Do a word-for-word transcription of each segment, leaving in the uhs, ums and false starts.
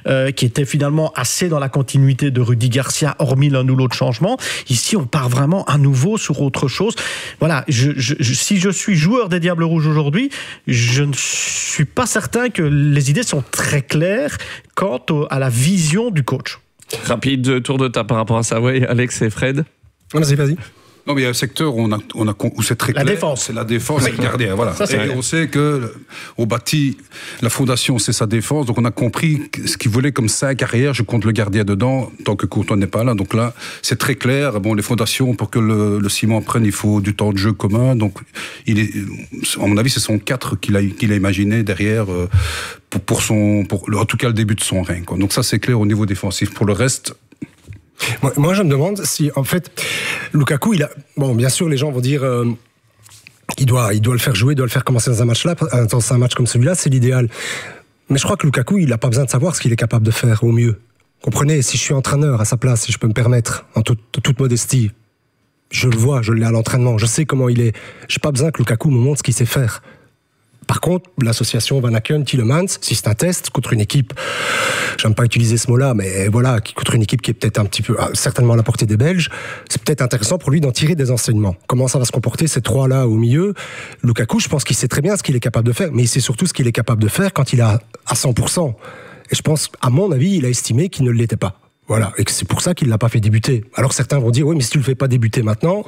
euh, qui était finalement assez dans la continuité de Rudy Garcia, hormis l'un ou l'autre changement. Ici, on part vraiment à nouveau sur autre chose. Voilà, je, je, je, si je suis joueur des Diables Rouges aujourd'hui, je ne suis pas certain que les idées sont très claires quant au, à la vision du coach. Rapide tour de table par rapport à ça, oui, Alex et Fred. Vas-y, vas-y. Non, mais il y a un secteur où, on a, on a, où c'est très la clair. Défense. C'est la défense oui. et le gardien. Voilà. Ça, et on sait qu'on bâtit la fondation, c'est sa défense. Donc on a compris ce qu'il voulait comme cinq arrières. Je compte le gardien dedans, tant que Courtois n'est pas là. Donc là, c'est très clair. Bon, les fondations, pour que le, le ciment prenne, il faut du temps de jeu commun. Donc, il est, à mon avis, ce sont quatre qu'il a, qu'il a imaginé derrière euh, pour, pour son, pour, en tout cas, le début de son règne, quoi. Donc ça, c'est clair au niveau défensif. Pour le reste. Moi, moi, je me demande si, en fait, Lukaku, il a... Bon, bien sûr, les gens vont dire... Euh, il, doit, il doit le faire jouer, il doit le faire commencer dans un match là, dans un match comme celui-là, c'est l'idéal. Mais je crois que Lukaku, il n'a pas besoin de savoir ce qu'il est capable de faire au mieux. Comprenez, si je suis entraîneur à sa place, si je peux me permettre, en toute, toute modestie, je le vois, je l'ai à l'entraînement, je sais comment il est. J'ai pas besoin que Lukaku me montre ce qu'il sait faire. Par contre, l'association Van Aken, Tielemans, si c'est un test contre une équipe, j'aime pas utiliser ce mot-là, mais voilà, contre une équipe qui est peut-être un petit peu, certainement à la portée des Belges, c'est peut-être intéressant pour lui d'en tirer des enseignements. Comment ça va se comporter, ces trois-là au milieu? Lukaku, je pense qu'il sait très bien ce qu'il est capable de faire, mais il sait surtout ce qu'il est capable de faire quand il est à cent pour cent. Et je pense, à mon avis, il a estimé qu'il ne l'était pas. Voilà, et c'est pour ça qu'il ne l'a pas fait débuter. Alors certains vont dire, oui, mais si tu ne le fais pas débuter maintenant,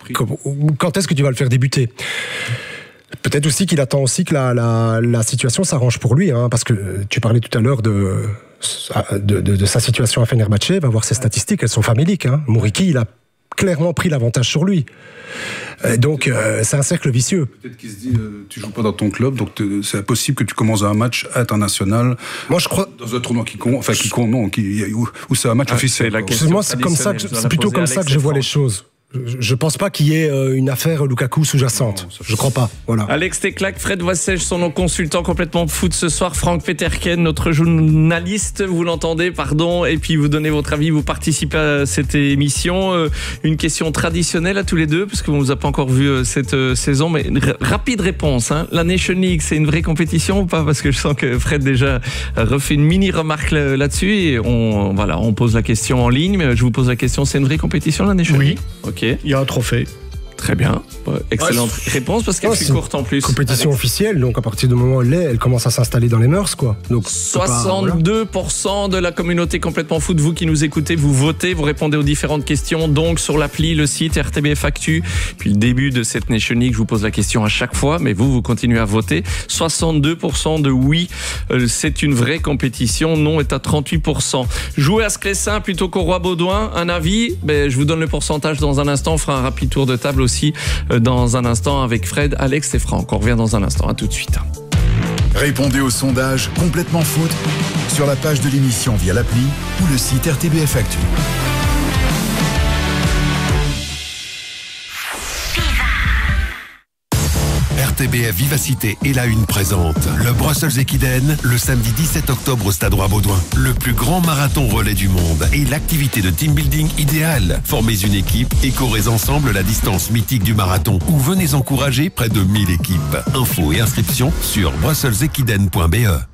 quand est-ce que tu vas le faire débuter? Peut-être aussi qu'il attend aussi que la, la, la situation s'arrange pour lui, hein, parce que tu parlais tout à l'heure de, de, de, de sa situation à Fenerbahçe, va voir ses statistiques, elles sont faméliques. Hein. Mouriki, il a clairement pris l'avantage sur lui. Euh, donc euh, c'est un cercle vicieux. Peut-être qu'il se dit, euh, tu joues pas dans ton club, donc c'est impossible que tu commences un match international. Moi je crois dans un tournoi qui compte, enfin qui compte non, qui, où, où c'est un match ah, officiel. Moi c'est comme ça, que, c'est plutôt comme ça que je vois les choses. Je pense pas qu'il y ait une affaire Lukaku sous-jacente. Non, je crois pas. Voilà. Alex Teclac, Fred Voissège sont nos consultants complètement foot ce soir. Franck Peterken, notre journaliste, vous l'entendez, pardon, et puis vous donnez votre avis, vous participez à cette émission. Euh, une question traditionnelle à tous les deux, parce qu'on vous a pas encore vu euh, cette euh, saison, mais r- rapide réponse. Hein. La Nation League, c'est une vraie compétition ou pas? Parce que je sens que Fred déjà refait une mini remarque là-dessus et on voilà, on pose la question en ligne. Mais je vous pose la question, c'est une vraie compétition la Nation League? Oui. Ok. Il y a un trophée. Très bien. Excellente ouais, réponse parce qu'elle ouais, fut courte en plus. Compétition Alex. officielle, donc à partir du moment où elle est, elle commence à s'installer dans les mœurs, quoi. Donc, soixante-deux pour cent de la communauté complètement foot, vous qui nous écoutez, vous votez, vous répondez aux différentes questions, donc sur l'appli, le site R T B F Actu. Puis le début de cette Nation League, je vous pose la question à chaque fois, mais vous, vous continuez à voter. soixante-deux pour cent de oui, euh, c'est une vraie compétition, non est à trente-huit pour cent. Jouer à Sclessin plutôt qu'au Roi-Baudouin, un avis? Ben, je vous donne le pourcentage dans un instant, on fera un rapide tour de table aussi euh, dans un instant avec Fred, Alex et Franck. On revient dans un instant, à tout de suite. Répondez au sondage complètement foot sur la page de l'émission via l'appli ou le site R T B F Actu. R T B F Vivacité et la Une présente le Brussels Ekiden le samedi dix-sept octobre au Stade Roi-Baudouin. Le plus grand marathon relais du monde et l'activité de team building idéale. Formez une équipe et courez ensemble la distance mythique du marathon ou venez encourager près de mille équipes. Infos et inscriptions sur brussels ekiden point b e.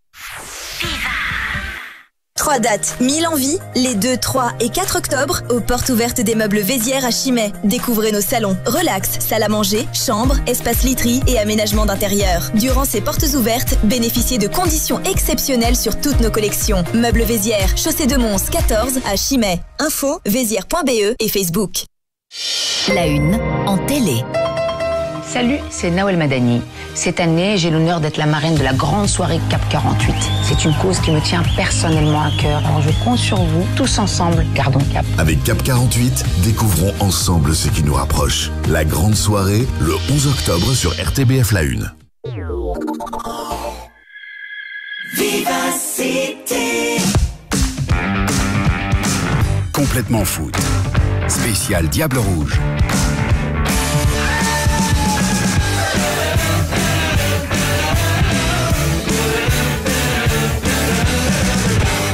Trois dates, mille envies, les deux, trois et quatre octobre, aux portes ouvertes des meubles Vézières à Chimay. Découvrez nos salons, relax, salle à manger, chambres, espace literie et aménagement d'intérieur. Durant ces portes ouvertes, bénéficiez de conditions exceptionnelles sur toutes nos collections. Meubles Vézières, chaussée de Mons quatorze à Chimay. Info, vézières point b e et Facebook. La Une en télé. Salut, c'est Nawel Madani. Cette année, j'ai l'honneur d'être la marraine de la grande soirée CAP quarante-huit. C'est une cause qui me tient personnellement à cœur. Alors je compte sur vous, tous ensemble, gardons cap. Avec CAP quarante-huit, découvrons ensemble ce qui nous rapproche. La grande soirée, le onze octobre sur R T B F La Une. Vivacité. Complètement foot. Spécial Diable Rouge.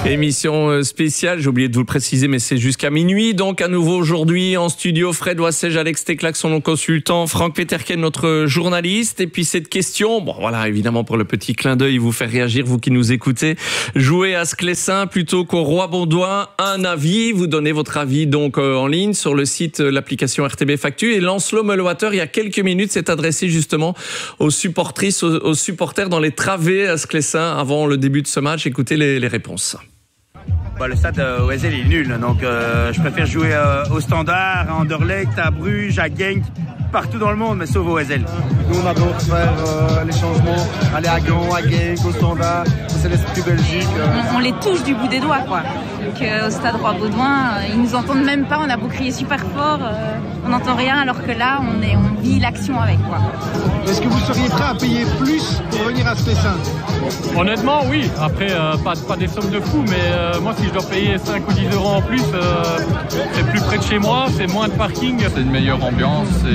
Émission spéciale, j'ai oublié de vous le préciser, mais c'est jusqu'à minuit. Donc à nouveau aujourd'hui en studio, Fred Wassège, Alex Teclac, son consultant, Franck Peterken, notre journaliste. Et puis cette question, bon voilà, évidemment pour le petit clin d'œil, vous faire réagir, vous qui nous écoutez. Jouer à Sclessin plutôt qu'au Roi-Baudouin, un avis. Vous donnez votre avis donc euh, en ligne sur le site, euh, l'application R T B Factu. Et Lancelot Melowater, il y a quelques minutes, s'est adressé justement aux supportrices, aux, aux supporters dans les travées à Sclessin avant le début de ce match. Écoutez les, les réponses. Bah, le stade euh, O S L est nul, donc euh, je préfère jouer euh, au Standard, à Anderlecht, à Bruges, à Genk, partout dans le monde, mais sauf au O S L. Nous on adore faire euh, les changements, aller à Gand, à Genk, au Standard, c'est l'esprit Belgique. Euh. On, on les touche du bout des doigts, quoi. Donc euh, au stade Roi-Baudouin, euh, ils nous entendent même pas, on a beau crier super fort, euh, on n'entend rien, alors que là, on, est, on vit l'action avec, quoi. Est-ce que vous seriez prêt à payer plus pour venir à Sclessin? Honnêtement, oui. Après, euh, pas, pas des sommes de fou, mais euh, moi, si je dois payer cinq ou dix euros en plus, euh, c'est plus près de chez moi, c'est moins de parking. C'est une meilleure ambiance et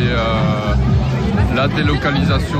euh, la délocalisation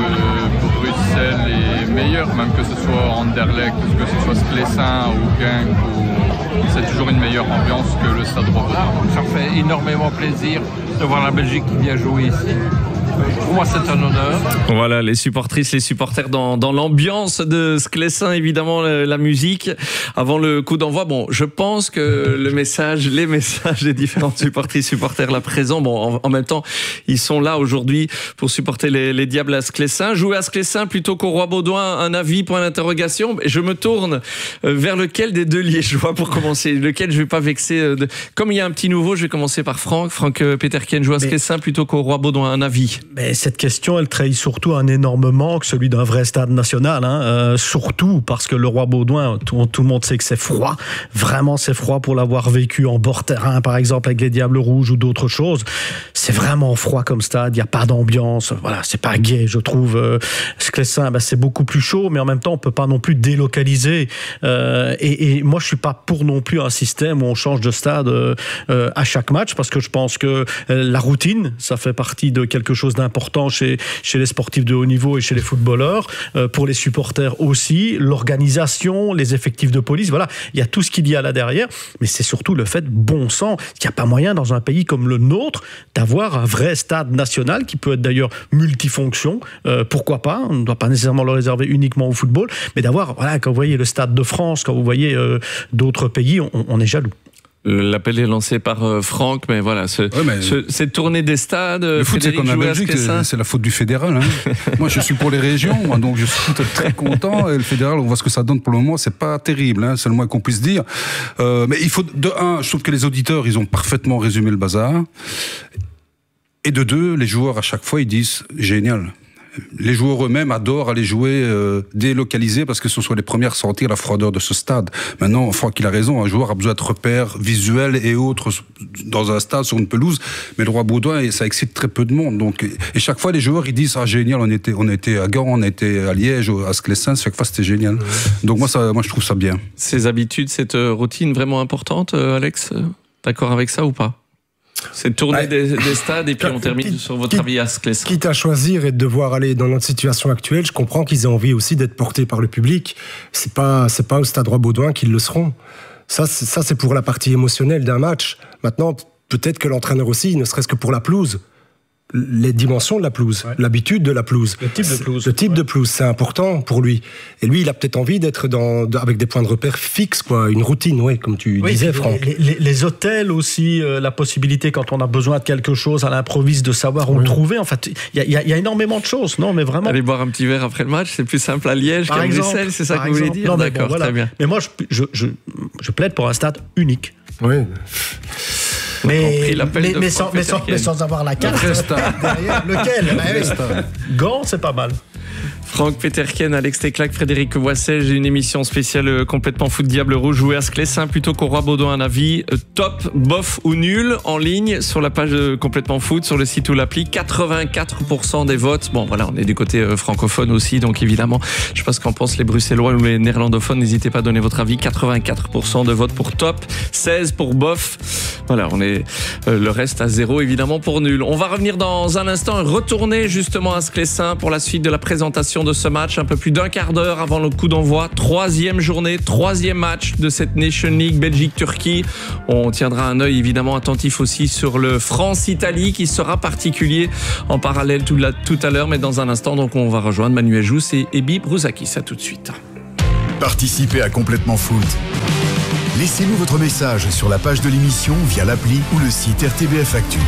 de Bruxelles est meilleure, même que ce soit Anderlecht, que ce soit Sclessin ou Genk, ou... c'est toujours une meilleure ambiance que le Stade Roi-Baudouin. Ça fait énormément plaisir de voir la Belgique qui vient jouer ici. Pour moi, c'est un honneur. Voilà, les supportrices, les supporters dans, dans l'ambiance de Sclessin, évidemment, la, la musique. Avant le coup d'envoi, bon, je pense que le message, les messages des différentes supportrices, supporters là présents, bon, en, en même temps, ils sont là aujourd'hui pour supporter les, les Diables à Sclessin. Jouer à Sclessin plutôt qu'au Roi-Baudouin, un avis, point d'interrogation. Je me tourne vers lequel des deux Liégeois pour commencer. Lequel je vais pas vexer. De... Comme il y a un petit nouveau, je vais commencer par Franck. Franck Peterken, jouer à Sclessin plutôt qu'au Roi-Baudouin, un avis. Mais cette question, elle trahit surtout un énorme manque, celui d'un vrai stade national. Hein. Euh, surtout parce que le Roi-Baudouin, tout, tout le monde sait que c'est froid. Vraiment, c'est froid pour l'avoir vécu en bord terrain, par exemple, avec les Diables Rouges ou d'autres choses. C'est vraiment froid comme stade. Il n'y a pas d'ambiance. Voilà, c'est pas gai, je trouve. Euh, Sclessin, ben, c'est beaucoup plus chaud, mais en même temps, on peut pas non plus délocaliser. Euh, et, et moi, je suis pas pour non plus un système où on change de stade euh, euh, à chaque match, parce que je pense que euh, la routine, ça fait partie de quelque chose d'important chez, chez les sportifs de haut niveau et chez les footballeurs, euh, pour les supporters aussi, l'organisation, les effectifs de police, voilà, il y a tout ce qu'il y a là derrière, mais c'est surtout le fait, bon sang, qu'il n'y a pas moyen dans un pays comme le nôtre d'avoir un vrai stade national qui peut être d'ailleurs multifonction, euh, pourquoi pas, on ne doit pas nécessairement le réserver uniquement au football, mais d'avoir, voilà, quand vous voyez le Stade de France, quand vous voyez euh, d'autres pays, on, on est jaloux. L'appel est lancé par euh, Franck, mais voilà, ce, ouais, mais ce, cette tournée des stades. Le foot, c'est comme la Belgique, c'est la faute du fédéral. Hein. Moi, je suis pour les régions, moi, donc je suis très content. Et le fédéral, on voit ce que ça donne pour le moment, c'est pas terrible, hein, c'est le moins qu'on puisse dire. Euh, mais il faut, de un, je trouve que les auditeurs, ils ont parfaitement résumé le bazar. Et de deux, les joueurs, à chaque fois, ils disent génial. Les joueurs eux-mêmes adorent aller jouer euh, délocalisés parce que ce sont les premiers à sentir la froideur de ce stade. Maintenant, Franck, il a raison, un joueur a besoin de repères visuels et autres dans un stade, sur une pelouse, mais le Roi-Baudouin, ça excite très peu de monde. Donc, et chaque fois, les joueurs, ils disent, ah génial, on était, on était à Gand, on était à Liège, à Sclessin, chaque fois, c'était génial. Mmh. Donc moi, ça, moi, je trouve ça bien. Ces habitudes, cette routine vraiment importante, Alex, d'accord avec ça ou pas ? C'est tourner ouais. des, des stades et puis on termine quitte, sur votre avis à Sclessin. Quitte à choisir et de devoir aller dans notre situation actuelle, je comprends qu'ils aient envie aussi d'être portés par le public. C'est pas, c'est pas au Stade Roi-Baudouin qu'ils le seront. Ça, c'est, ça, c'est pour la partie émotionnelle d'un match. Maintenant, peut-être que l'entraîneur aussi, ne serait-ce que pour la pelouse. Les dimensions de la pelouse, ouais. l'habitude de la pelouse. Le type de pelouse. Le type ouais. de pelouse, c'est important pour lui. Et lui, il a peut-être envie d'être dans, avec des points de repère fixes, quoi, une routine, ouais, comme tu oui, disais, Franck. Les, les, les hôtels aussi, euh, la possibilité, quand on a besoin de quelque chose à l'improviste, de savoir où oui. le trouver. En fait, il y, y, y a énormément de choses, non, mais vraiment. Aller boire un petit verre après le match, c'est plus simple à Liège qu'à Bruxelles, c'est ça que vous voulez dire. Non, d'accord, bon, voilà. très bien. Mais moi, je, je, je, je plaide pour un stade unique. Oui. Mais, mais, mais, sans, mais, sans, mais sans avoir la carte derrière. Lequel bah, Gand, c'est pas mal. Franck Peterken, Alex Teclac, Frédéric Wassège, une émission spéciale complètement foot Diable Rouge, joué à Sclessin plutôt qu'au Roi-Baudouin. Un avis top, bof ou nul en ligne sur la page complètement foot, sur le site ou l'appli. quatre-vingt-quatre pour cent des votes. Bon, voilà, on est du côté francophone aussi, donc évidemment, je sais pas ce qu'en pensent les Bruxellois ou les néerlandophones. N'hésitez pas à donner votre avis. quatre-vingt-quatre pour cent de votes pour top, seize pour bof. Voilà, on est euh, le reste à zéro évidemment pour nul. On va revenir dans un instant et retourner justement à Sclessin pour la suite de la présentation de de ce match, un peu plus d'un quart d'heure avant le coup d'envoi. Troisième journée, troisième match de cette Nation League Belgique-Turquie. On tiendra un œil évidemment attentif aussi sur le France-Italie qui sera particulier en parallèle tout, la, tout à l'heure. Mais dans un instant, donc, on va rejoindre Manuel Jousse et Ebi Brouzakis. À tout de suite. Participez à Complètement Foot. Laissez-nous votre message sur la page de l'émission via l'appli ou le site R T B F Actu.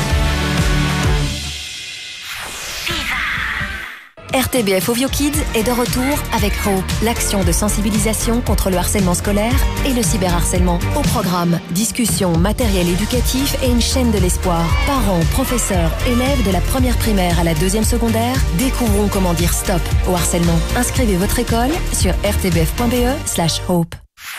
R T B F Ovio Kids est de retour avec Hope, l'action de sensibilisation contre le harcèlement scolaire et le cyberharcèlement. Au programme, discussion, matériel éducatif et une chaîne de l'espoir. Parents, professeurs, élèves de la première primaire à la deuxième secondaire, découvrons comment dire stop au harcèlement. Inscrivez votre école sur r t b f point b e slash hope.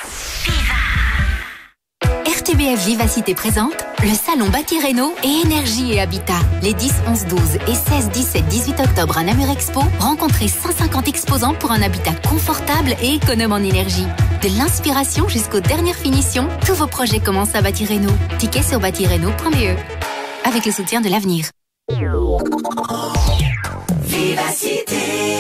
R T B F Vivacité présente le salon Bâti Réno et Énergie et Habitat. Les dix, onze, douze et seize, dix-sept, dix-huit octobre à Namur Expo, rencontrez cent cinquante exposants pour un habitat confortable et économe en énergie. De l'inspiration jusqu'aux dernières finitions, tous vos projets commencent à Bâti Réno. Ticket sur bâti réno point b e. Avec le soutien de l'avenir. Vivacité.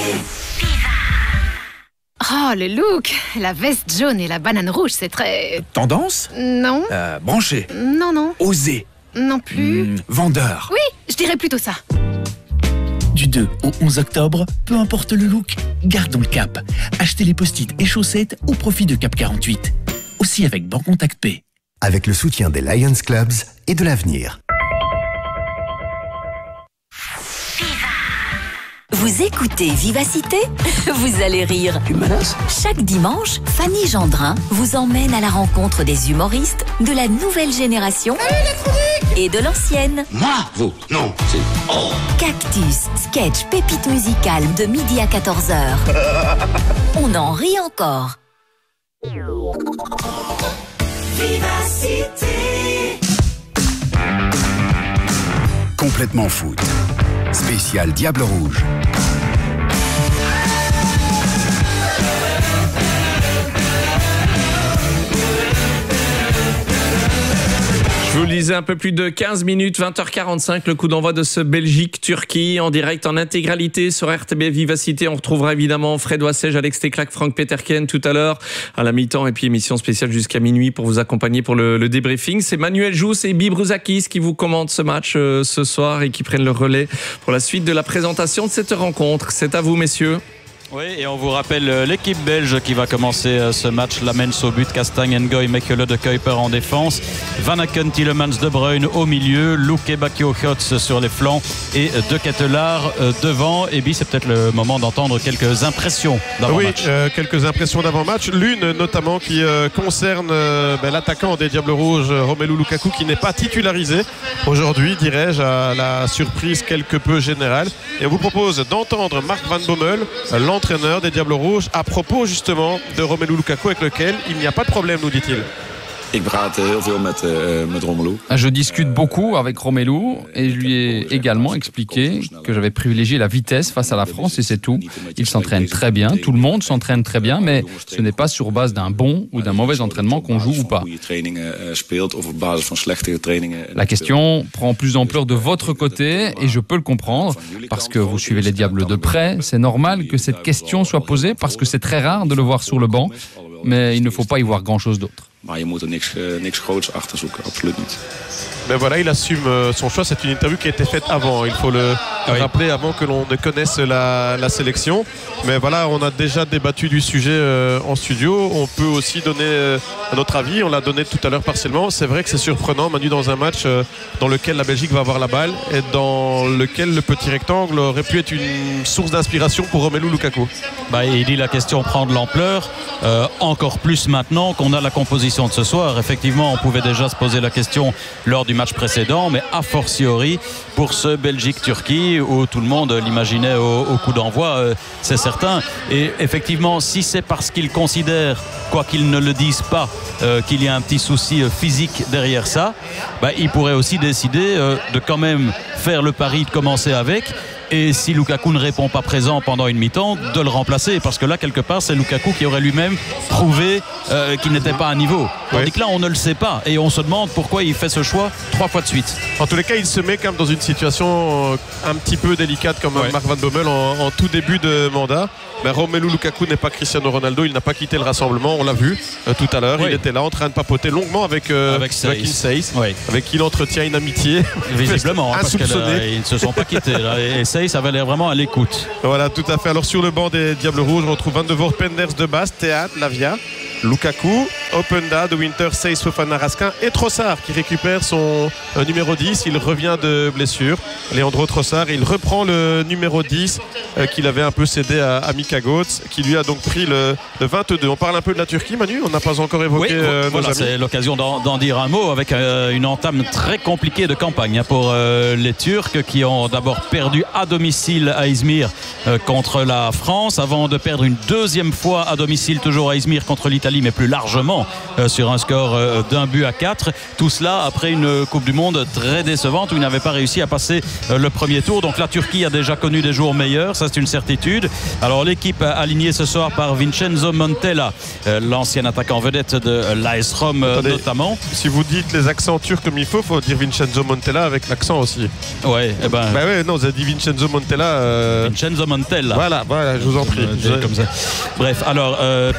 Oh, le look! La veste jaune et la banane rouge, c'est très... Tendance? Non. Euh, branché? Non, non. Osé? Non plus. Mmh, vendeur? Oui, je dirais plutôt ça. Du deux au onze octobre, peu importe le look, gardons le cap. Achetez les post-it et chaussettes au profit de Cap quarante-huit. Aussi avec Bancontact P. Avec le soutien des Lions Clubs et de l'avenir. Vous écoutez Vivacité? Vous allez rire. Tu menaces? Chaque dimanche, Fanny Gendrin vous emmène à la rencontre des humoristes de la nouvelle génération et de l'ancienne. Moi? Vous? Non, c'est... Oh. Cactus, sketch, pépite musicale de midi à quatorze heures. On en rit encore. Vivacité. Complètement Foot. Spécial Diable Rouge. Je vous le disais, un peu plus de quinze minutes, vingt heures quarante-cinq, le coup d'envoi de ce Belgique-Turquie en direct, en intégralité sur R T B Vivacité. On retrouvera évidemment Fred Wassège, Alex Teclac, Franck Peterken tout à l'heure à la mi-temps et puis émission spéciale jusqu'à minuit pour vous accompagner pour le, le débriefing. C'est Manuel Jousse et Ebi Brouzakis qui vous commentent ce match euh, ce soir et qui prennent le relais pour la suite de la présentation de cette rencontre. C'est à vous, messieurs. Oui, et on vous rappelle l'équipe belge qui va commencer ce match. Lamens au but, Castagne, Ngoy, Mekele, de Kuiper en défense, Van Aken, Tielemans, De Bruyne au milieu, Luque, Bakio, Gotts sur les flancs et De Ketelaar devant. Et puis c'est peut-être le moment d'entendre quelques impressions d'avant-match. Oui, euh, quelques impressions d'avant-match. L'une notamment qui euh, concerne euh, ben, l'attaquant des Diables Rouges, Romelu Lukaku, qui n'est pas titularisé aujourd'hui, dirais-je, à la surprise quelque peu générale. Et on vous propose d'entendre Mark Van Bommel, l'entraîneur des Diables Rouges, à propos justement de Romelu Lukaku, avec lequel il n'y a pas de problème, nous dit-il. Ik praat heel veel met, uh, met Romelu. Je discute beaucoup avec Romelu et je lui ai également expliqué que j'avais privilégié la vitesse face à la France et c'est tout. Il s'entraîne très bien, tout le monde s'entraîne très bien, mais ce n'est pas sur base d'un bon ou d'un mauvais entraînement qu'on joue ou pas. La question prend plus d'ampleur de votre côté et je peux le comprendre parce que vous suivez les Diables de près. C'est normal que cette question soit posée parce que c'est très rare de le voir sur le banc, mais il ne faut pas y voir grand-chose d'autre. Maar je moet er niks, uh, niks groots achter zoeken, absoluut niet. Ben voilà, il assume son choix. C'est une interview qui a été faite avant. Il faut le oui. rappeler avant que l'on ne connaisse la, la sélection. Mais voilà, on a déjà débattu du sujet euh, en studio. On peut aussi donner euh, notre avis. On l'a donné tout à l'heure partiellement. C'est vrai que c'est surprenant, Manu, dans un match euh, dans lequel la Belgique va avoir la balle et dans lequel le petit rectangle aurait pu être une source d'inspiration pour Romelu Lukaku. Bah, il dit la question prend de l'ampleur. Euh, encore plus maintenant qu'on a la composition de ce soir. Effectivement, on pouvait déjà se poser la question lors du match précédent, mais a fortiori pour ce Belgique-Turquie où tout le monde l'imaginait au, au coup d'envoi, euh, c'est certain. Et effectivement, si c'est parce qu'ils considèrent, quoi qu'ils ne le disent pas, euh, qu'il y a un petit souci euh, physique derrière ça, bah, ils pourraient aussi décider euh, de quand même faire le pari de commencer avec Et si Lukaku ne répond pas présent pendant une mi-temps, de le remplacer. Parce que là, quelque part, c'est Lukaku qui aurait lui-même prouvé euh, qu'il n'était pas à niveau. Tandis oui. que là, on ne le sait pas. Et on se demande pourquoi il fait ce choix trois fois de suite. En tous les cas, il se met quand même dans une situation un petit peu délicate comme ouais. Marc Van Bommel en, en tout début de mandat. Mais Romelu Lukaku n'est pas Cristiano Ronaldo, il n'a pas quitté le rassemblement, on l'a vu euh, tout à l'heure. Oui. Il était là en train de papoter longuement avec, euh, avec Seyss, oui. avec qui il entretient une amitié. Visiblement, hein, parce qu'ils ne se sont pas quittés. Là, et Seyss avait l'air vraiment à l'écoute. Voilà, tout à fait. Alors sur le banc des Diables Rouges, on retrouve Van de Voort, Penders, De Baas, Théâtre, Lavia, Lukaku, Openda, De Winter, Seyss, Fofana, Raskin et Trossard qui récupère son euh, numéro dix. Il revient de blessure. Leandro Trossard, il reprend le numéro dix euh, qu'il avait un peu cédé à, à Mika Götze, qui lui a donc pris le, le vingt-deux. On parle un peu de la Turquie, Manu, on n'a pas encore évoqué oui, euh, voilà, nos amis. C'est l'occasion d'en, d'en dire un mot avec euh, une entame très compliquée de campagne hein, pour euh, les Turcs qui ont d'abord perdu à domicile à Izmir euh, contre la France avant de perdre une deuxième fois à domicile toujours à Izmir contre l'Italie, mais plus largement euh, sur un score euh, d'un but à quatre. Tout cela après une Coupe du Monde très décevante où ils n'avaient pas réussi à passer euh, le premier tour. Donc la Turquie a déjà connu des jours meilleurs, ça c'est une certitude. Alors l'équipe alignée ce soir par Vincenzo Montella, euh, l'ancien attaquant vedette de l'A S Rome euh, notamment. Si vous dites les accents turcs comme il faut, il faut dire Vincenzo Montella avec l'accent aussi. Ouais, eh ben. Bah ouais, non, vous avez dit Vincenzo Montella. Euh... Vincenzo Montella. Voilà, voilà, je vous en prie. Euh, comme ça. Bref, alors euh,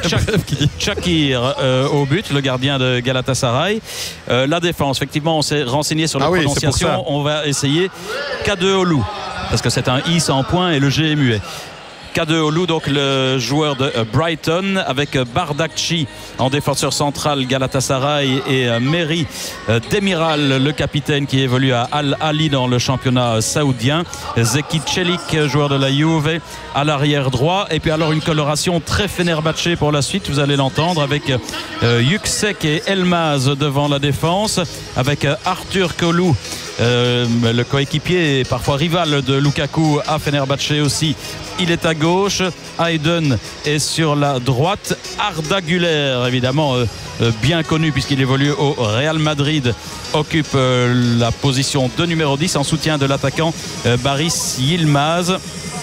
Chakir euh, au but, le gardien de Galatasaray. Euh, la défense, effectivement, on s'est renseigné sur la ah prononciation. Oui, on va essayer Kadeolu, parce que c'est un I sans point et le G est muet. Kadeolu, donc le joueur de Brighton, avec Bardakci en défenseur central Galatasaray et Meri Demiral, le capitaine qui évolue à Al Ahly dans le championnat saoudien. Zeki Çelik, joueur de la Juve, à l'arrière droit. Et puis alors une coloration très Fenerbahçe pour la suite, vous allez l'entendre, avec euh, Yüksek et Elmaz devant la défense, avec Arthur Kolu, euh, le coéquipier et parfois rival de Lukaku à Fenerbahçe aussi. Il est à gauche, Hayden est sur la droite, Arda Güler évidemment euh, euh, bien connu puisqu'il évolue au Real Madrid, occupe euh, la position de numéro dix en soutien de l'attaquant euh, Baris Yilmaz.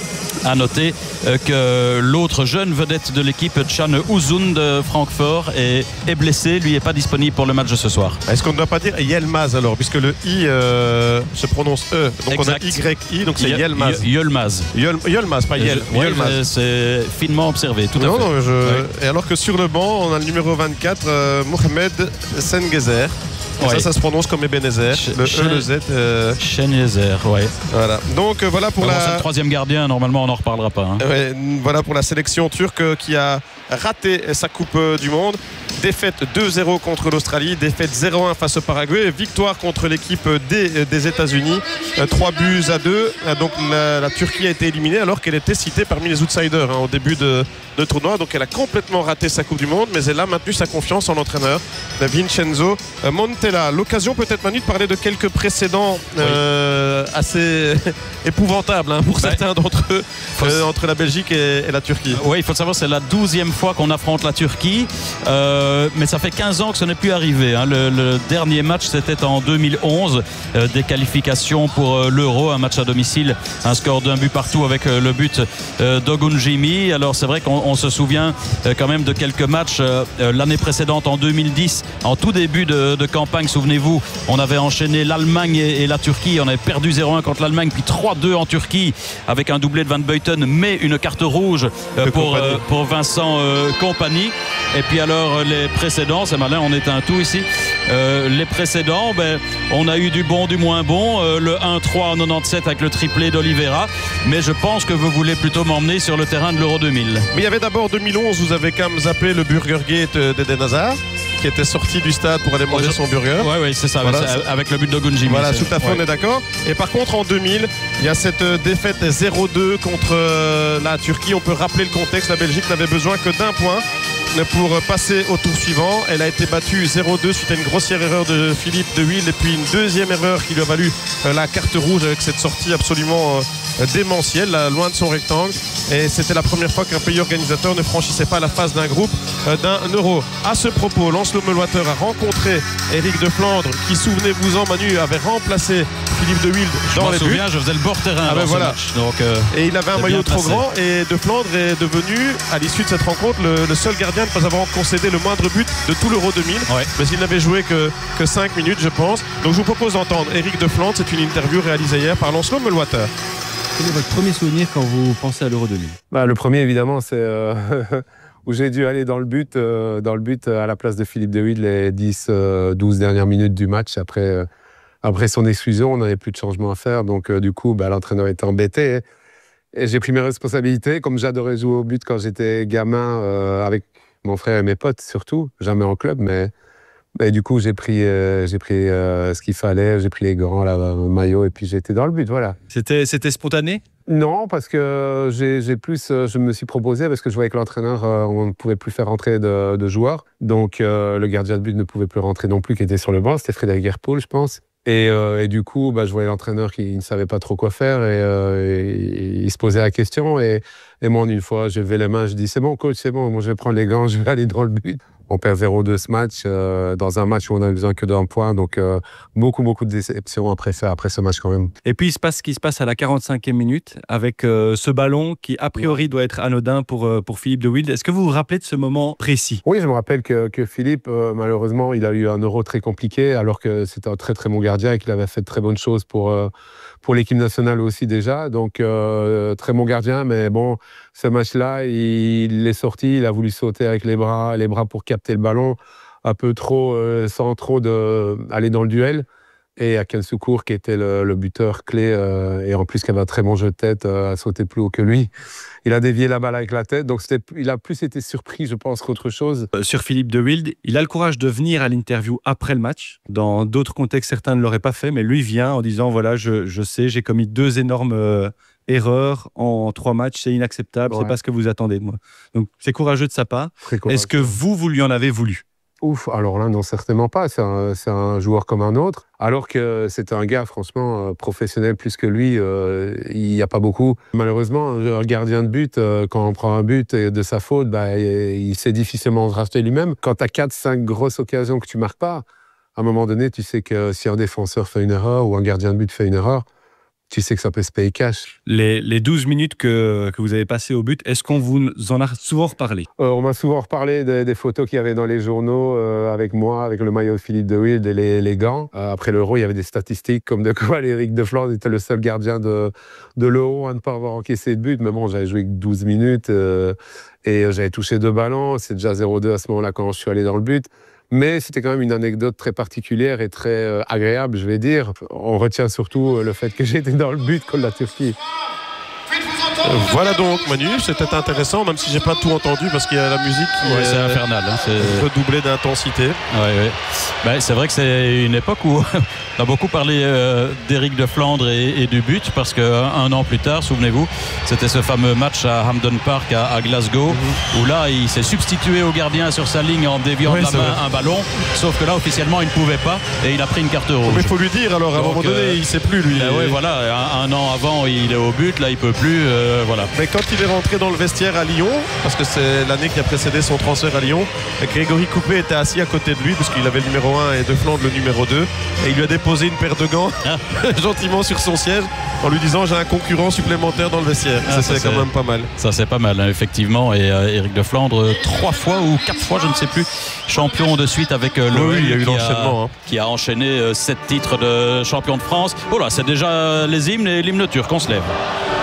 À noter euh, que l'autre jeune vedette de l'équipe, Can Uzun de Francfort, est, est blessé. Lui n'est pas disponible pour le match de ce soir. Est-ce qu'on ne doit pas dire Yelmaz alors, puisque le I euh, se prononce E. Donc exact. On a Y I, donc c'est Yelmaz. Yelmaz. Yelmaz, pas Yel. Ouais, c'est finement observé. Tout non, à fait. Non, je... ouais. Et alors que sur le banc, on a le numéro vingt-quatre, euh, Mohamed Sengezer. Ouais. Ça, ça se prononce comme Ebenezer. Ch le E, le Z. Euh... Chenezer, ouais. Voilà. Donc euh, voilà pour bon, la. C'est le troisième gardien. Normalement, on n'en reparlera pas. Hein. Ouais, voilà pour la sélection turque qui a raté sa Coupe du Monde. Défaite deux zéro contre l'Australie, défaite zéro un face au Paraguay, victoire contre l'équipe des, des États-Unis, trois buts à deux. Donc la, la Turquie a été éliminée alors qu'elle était citée parmi les outsiders hein, au début de, de tournoi. Donc elle a complètement raté sa Coupe du Monde, mais elle a maintenu sa confiance en l'entraîneur Vincenzo Montella. L'occasion peut-être, Manu, de parler de quelques précédents euh, oui. assez épouvantables hein, pour ouais. certains d'entre eux euh, entre la Belgique et, et la Turquie. Oui, il faut savoir, c'est la douzième fois qu'on affronte la Turquie. Euh, mais ça fait quinze ans que ce n'est plus arrivé. Hein. Le, le dernier match, c'était en deux mille onze. Euh, des qualifications pour euh, l'Euro, un match à domicile, un score d'un but partout avec euh, le but euh, d'Ogunjimi. Alors c'est vrai qu'on on se souvient euh, quand même de quelques matchs euh, l'année précédente, en deux mille dix, en tout début de, de campagne. Souvenez-vous, on avait enchaîné l'Allemagne et, et la Turquie. On avait perdu zéro un contre l'Allemagne, puis trois deux en Turquie avec un doublé de Van Buiten, mais une carte rouge euh, pour, euh, pour Vincent euh, Kompany. Et puis alors les précédents, c'est malin, on est un tout ici. Euh, les précédents, ben, on a eu du bon, du moins bon. Euh, le un trois en quatre-vingt-dix-sept avec le triplé d'Oliveira. Mais je pense que vous voulez plutôt m'emmener sur le terrain de l'Euro deux mille. Mais il y avait d'abord deux mille onze, vous avez quand même zappé le Burger Gate d'Eden Hazard, qui était sorti du stade pour aller manger son burger. Oui, oui, c'est ça, voilà, avec le but d'Ogunjimi. Voilà, tout à fait, ouais. On est d'accord. Et par contre, en deux mille, il y a cette défaite zéro deux contre la Turquie. On peut rappeler le contexte, la Belgique n'avait besoin que d'un point pour passer au tour suivant. Elle a été battue zéro deux suite à une grossière erreur de Philippe de Wilde et puis une deuxième erreur qui lui a valu la carte rouge avec cette sortie absolument démentielle, loin de son rectangle. Et c'était la première fois qu'un pays organisateur ne franchissait pas la phase d'un groupe d'un euro. À ce propos, Lancelot Melwater a rencontré Éric de Flandre qui, souvenez-vous-en, Manu, avait remplacé Philippe de Wilde dans les buts. Je me souviens, je faisais le bord terrain ah ben dans voilà. ce match. Donc, euh, et il avait un maillot trop passé. grand et de Flandre est devenu, à l'issue de cette rencontre, le, le seul gardien à ne pas avoir concédé le moindre but de tout l'Euro deux mille. Ouais. Mais il n'avait joué que, que cinq minutes, je pense. Donc je vous propose d'entendre Éric de Flandre. C'est une interview réalisée hier par Lancelot Melwater. Quel est votre premier souvenir quand vous pensez à l'Euro deux mille? Bah, le premier, évidemment, c'est euh, où j'ai dû aller dans le but, euh, dans le but à la place de Philippe de Wilde les dix douze dernières minutes du match. Après, euh, après son exclusion, on n'avait plus de changement à faire. Donc, euh, du coup, bah, l'entraîneur était embêté. Et, et j'ai pris mes responsabilités. Comme j'adorais jouer au but quand j'étais gamin, euh, avec mon frère et mes potes surtout, jamais en club, mais... Et du coup, j'ai pris, euh, j'ai pris euh, ce qu'il fallait, j'ai pris les gants, le maillot, et puis j'étais dans le but, voilà. C'était, c'était spontané? Non, parce que j'ai, j'ai plus, je me suis proposé, parce que je voyais que l'entraîneur, euh, on ne pouvait plus faire rentrer de, de joueurs. Donc, euh, le gardien de but ne pouvait plus rentrer non plus, qui était sur le banc. C'était Frédéric Guerpoul, je pense. Et, euh, et du coup, bah, je voyais l'entraîneur qui ne savait pas trop quoi faire, et, euh, et il se posait la question. Et, et moi, une fois, j'ai levé les mains, je dis, c'est bon, coach, c'est bon, moi, je vais prendre les gants, je vais aller dans le but. On perd zéro deux ce match, euh, dans un match où on a besoin que d'un point. Donc, euh, beaucoup, beaucoup de déceptions après, ça, après ce match quand même. Et puis, il se passe ce qui se passe à la quarante-cinquième minute avec euh, ce ballon qui, a priori, doit être anodin pour, euh, pour Philippe de Wilde. Est-ce que vous vous rappelez de ce moment précis? Oui, je me rappelle que, que Philippe, euh, malheureusement, il a eu un euro très compliqué, alors que c'était un très, très bon gardien et qu'il avait fait de très bonnes choses pour, euh, pour l'équipe nationale aussi déjà. Donc, euh, très bon gardien, mais bon, ce match-là, il, il est sorti, il a voulu sauter avec les bras, les bras pour capter le ballon, un peu trop, euh, sans trop de, aller dans le duel. Et Aken Soukour, qui était le, le buteur clé, euh, et en plus qui avait un très bon jeu de tête, euh, a sauté plus haut que lui. Il a dévié la balle avec la tête, donc c'était, il a plus été surpris, je pense, qu'autre chose. Euh, sur Philippe de Wilde, il a le courage de venir à l'interview après le match. Dans d'autres contextes, certains ne l'auraient pas fait, mais lui vient en disant, voilà, je, je sais, j'ai commis deux énormes... Euh, erreur en trois matchs, c'est inacceptable, ouais. C'est pas ce que vous attendez de moi. Donc c'est courageux de sa part. Est-ce que vous, vous lui en avez voulu? Ouf, alors là, non, certainement pas. C'est un, c'est un joueur comme un autre. Alors que c'est un gars, franchement, professionnel plus que lui, euh, il n'y a pas beaucoup. Malheureusement, un gardien de but, euh, quand on prend un but de sa faute, bah, il, il sait difficilement se racheter lui-même. Quand tu as quatre cinq grosses occasions que tu ne marques pas, à un moment donné, tu sais que si un défenseur fait une erreur ou un gardien de but fait une erreur, tu sais que ça peut se payer cash. Les, les douze minutes que, que vous avez passées au but, est-ce qu'on vous en a souvent reparlé? euh, On m'a souvent reparlé des, des photos qu'il y avait dans les journaux euh, avec moi, avec le maillot de Philippe de Wilde et les, les gants. Euh, après l'Euro, il y avait des statistiques comme de quoi Éric de Flandre était le seul gardien de, de l'Euro à ne pas avoir encaissé de but. Mais bon, j'avais joué que douze minutes euh, et j'avais touché deux ballons. C'est déjà zéro deux à ce moment-là quand je suis allé dans le but. Mais c'était quand même une anecdote très particulière et très euh, agréable, je vais dire. On retient surtout euh, le fait que j'étais dans le but contre la Turquie. Euh, voilà donc Manu, c'était intéressant, même si j'ai pas tout entendu parce qu'il y a la musique qui ouais, est, c'est infernal, hein, c'est redoublée d'intensité. Ouais, ouais. Ben, c'est vrai que c'est une époque où on a beaucoup parlé euh, d'Éric de Flandre et, et du but parce qu'un un an plus tard, souvenez-vous, c'était ce fameux match à Hampden Park à, à Glasgow mm-hmm. où là il s'est substitué au gardien sur sa ligne en déviant ouais, de la main vrai. un ballon, sauf que là officiellement il ne pouvait pas et il a pris une carte rouge. Mais il faut lui dire alors, à un moment donné euh, il sait plus lui. Ben ouais, voilà, un, un an avant il est au but, là il peut plus. Euh, Voilà. Mais quand il est rentré dans le vestiaire à Lyon, parce que c'est l'année qui a précédé son transfert à Lyon, Grégory Coupé était assis à côté de lui parce qu'il avait le numéro un et De Flandre le numéro deux et il lui a déposé une paire de gants ah. gentiment sur son siège en lui disant j'ai un concurrent supplémentaire dans le vestiaire. Ah, ça, ça c'est quand même pas mal. Ça c'est pas mal hein, effectivement. Et euh, Éric de Flandre euh, trois fois ou quatre fois je ne sais plus champion de suite avec euh, l'O L, oui, il y a eu l'enchaînement hein. qui a enchaîné euh, sept titres de champion de France. Oh là c'est déjà les hymnes et l'hymne turc, on se lève.